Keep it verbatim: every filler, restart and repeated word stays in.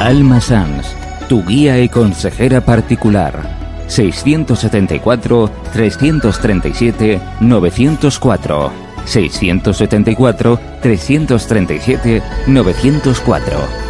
Alma Sans, tu guía y consejera particular. seiscientos setenta y cuatro, trescientos treinta y siete, novecientos cuatro. seiscientos setenta y cuatro, trescientos treinta y siete, novecientos cuatro.